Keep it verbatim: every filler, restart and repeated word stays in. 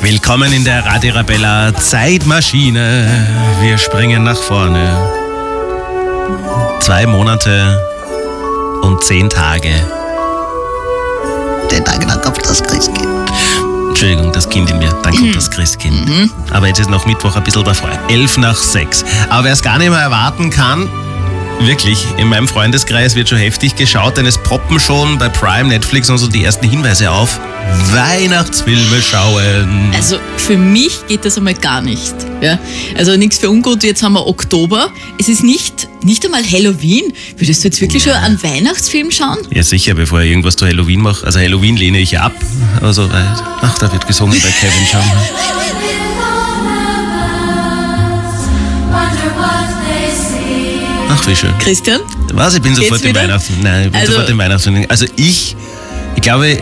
Willkommen in der Radio Arabella Zeitmaschine. Wir springen nach vorne. Zwei Monate und zehn Tage. Den Tag, dann kommt das Christkind. Entschuldigung, das Kind in mir. Dann kommt das Christkind. Mhm. Aber jetzt ist noch Mittwoch ein bisschen davor. Elf nach sechs. Aber wer es gar nicht mehr erwarten kann, wirklich, in meinem Freundeskreis wird schon heftig geschaut, denn es poppen schon bei Prime, Netflix und so die ersten Hinweise auf Weihnachtsfilme schauen. Also für mich geht das einmal gar nicht. Ja? Also nichts für ungut, jetzt haben wir Oktober. Es ist nicht, nicht einmal Halloween. Würdest du jetzt wirklich schon einen Weihnachtsfilm schauen? Ja sicher, bevor ich irgendwas zu Halloween mache. Also Halloween lehne ich ab. Also, ach, da wird gesungen bei Kevin Schaum. Ach, wie schön. Christian? Was? Ich bin Geht's sofort wieder? im Weihnachten. Nein, ich bin Also- sofort im Weihnachtsfilm. Also ich, ich glaube,